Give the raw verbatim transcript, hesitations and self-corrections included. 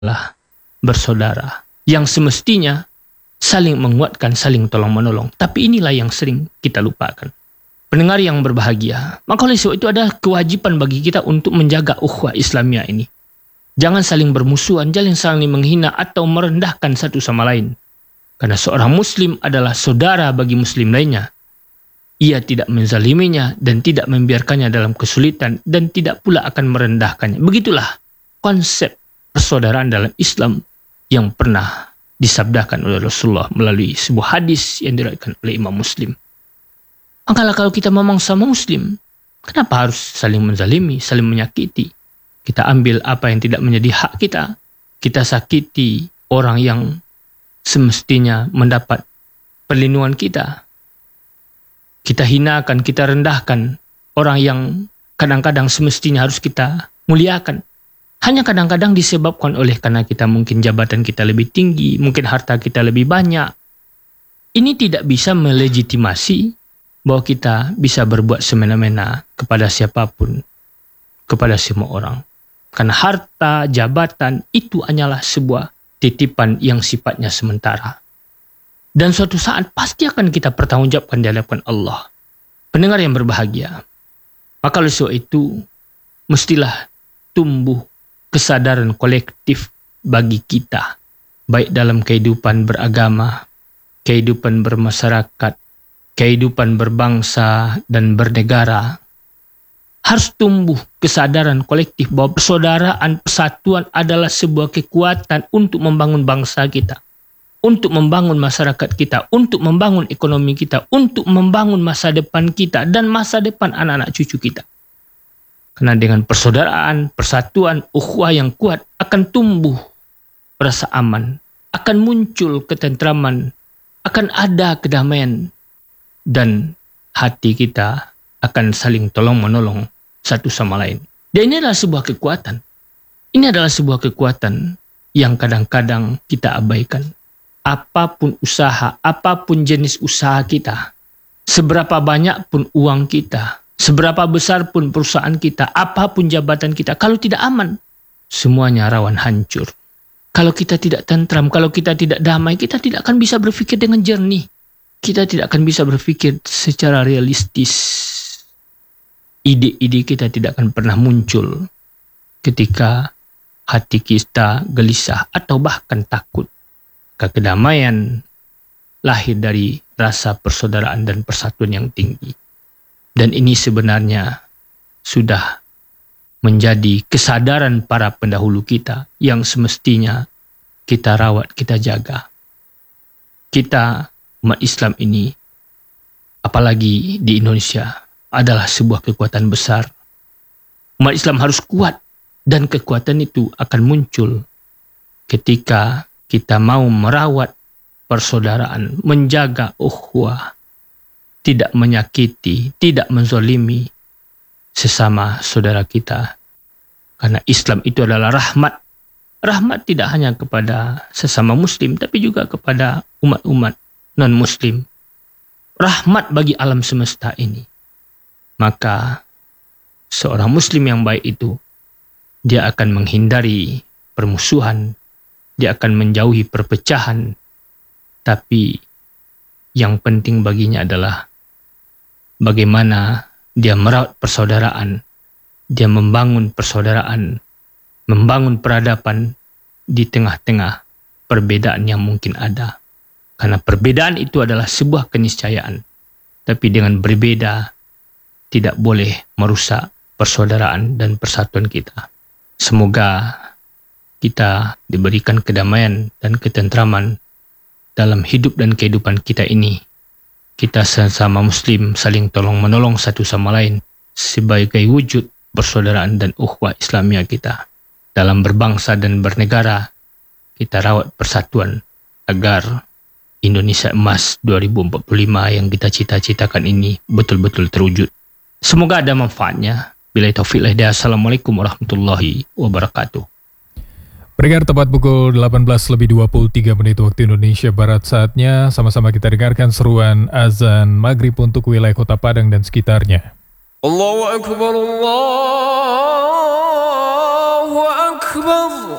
adalah bersaudara yang semestinya saling menguatkan, saling tolong-menolong. Tapi inilah yang sering kita lupakan. Pendengar yang berbahagia, maka oleh sebab itu adalah kewajiban bagi kita untuk menjaga ukhuwah Islamiyah ini. Jangan saling bermusuhan, jangan saling menghina atau merendahkan satu sama lain. Karena seorang muslim adalah saudara bagi muslim lainnya. Ia tidak menzaliminya dan tidak membiarkannya dalam kesulitan dan tidak pula akan merendahkannya. Begitulah konsep persaudaraan dalam Islam yang pernah disabdakan oleh Rasulullah melalui sebuah hadis yang diriwayatkan oleh Imam Muslim. Maka kalau kita memang sama muslim, kenapa harus saling menzalimi, saling menyakiti? Kita ambil apa yang tidak menjadi hak kita. Kita sakiti orang yang semestinya mendapat perlindungan kita. Kita hinakan, kita rendahkan orang yang kadang-kadang semestinya harus kita muliakan. Hanya kadang-kadang disebabkan oleh karena kita mungkin jabatan kita lebih tinggi, mungkin harta kita lebih banyak. Ini tidak bisa melegitimasi bahwa kita bisa berbuat semena-mena kepada siapapun, kepada semua orang. Karena harta, jabatan itu hanyalah sebuah titipan yang sifatnya sementara. Dan suatu saat pasti akan kita pertanggungjawabkan di hadapan Allah. Pendengar yang berbahagia, maka oleh sebab itu mestilah tumbuh kesadaran kolektif bagi kita, baik dalam kehidupan beragama, kehidupan bermasyarakat, kehidupan berbangsa dan bernegara. Harus tumbuh kesadaran kolektif bahwa persaudaraan, persatuan adalah sebuah kekuatan untuk membangun bangsa kita, untuk membangun masyarakat kita, untuk membangun ekonomi kita, untuk membangun masa depan kita dan masa depan anak-anak cucu kita. Karena dengan persaudaraan, persatuan, ukhuwah yang kuat akan tumbuh rasa aman, akan muncul ketentraman, akan ada kedamaian, dan hati kita akan saling tolong-menolong satu sama lain. Dan ini adalah sebuah kekuatan. Ini adalah sebuah kekuatan yang kadang-kadang kita abaikan. Apapun usaha, apapun jenis usaha kita, seberapa banyak pun uang kita, seberapa besar pun perusahaan kita, apapun jabatan kita, kalau tidak aman, semuanya rawan hancur. Kalau kita tidak tentram, kalau kita tidak damai, kita tidak akan bisa berpikir dengan jernih. Kita tidak akan bisa berpikir secara realistis. Ide-ide kita tidak akan pernah muncul ketika hati kita gelisah atau bahkan takut. Kedamaian lahir dari rasa persaudaraan dan persatuan yang tinggi. Dan ini sebenarnya sudah menjadi kesadaran para pendahulu kita yang semestinya kita rawat, kita jaga. Kita, umat Islam ini, apalagi di Indonesia, adalah sebuah kekuatan besar. Umat Islam harus kuat dan kekuatan itu akan muncul ketika kita mau merawat persaudaraan, menjaga ukhuwah, tidak menyakiti, tidak menzalimi sesama saudara kita. Karena Islam itu adalah rahmat. Rahmat tidak hanya kepada sesama muslim, tapi juga kepada umat-umat non-muslim. Rahmat bagi alam semesta ini. Maka seorang muslim yang baik itu, dia akan menghindari permusuhan, dia akan menjauhi perpecahan, tapi yang penting baginya adalah bagaimana dia merawat persaudaraan, dia membangun persaudaraan, membangun peradaban di tengah-tengah perbedaan yang mungkin ada. Karena perbedaan itu adalah sebuah keniscayaan, tapi dengan berbeda tidak boleh merusak persaudaraan dan persatuan kita. Semoga kita diberikan kedamaian dan ketentraman dalam hidup dan kehidupan kita ini. Kita sesama muslim saling tolong-menolong satu sama lain sebagai wujud persaudaraan dan ukhuwah Islamiyah kita. Dalam berbangsa dan bernegara, kita rawat persatuan agar Indonesia Emas dua ribu empat puluh lima yang kita cita-citakan ini betul-betul terwujud. Semoga ada manfaatnya. Billahi taufiq wal hidayah. Assalamualaikum warahmatullahi wabarakatuh. Pendengar, tepat pukul delapan belas lebih dua puluh tiga menit waktu Indonesia Barat, saatnya sama-sama kita dengarkan seruan azan maghrib untuk wilayah Kota Padang dan sekitarnya. Allahu Akbar, Allahu Akbar.